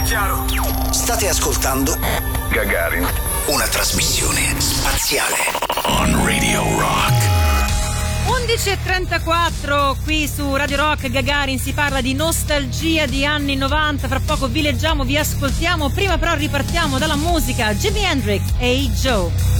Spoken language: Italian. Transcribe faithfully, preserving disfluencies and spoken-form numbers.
chiaro. State ascoltando Gagarin, una trasmissione spaziale on Radio Rock. undici e trentaquattro qui su Radio Rock. Gagarin, si parla di nostalgia di anni novanta. Fra poco vi leggiamo, vi ascoltiamo. Prima però ripartiamo dalla musica. Jimi Hendrix e Hey Joe.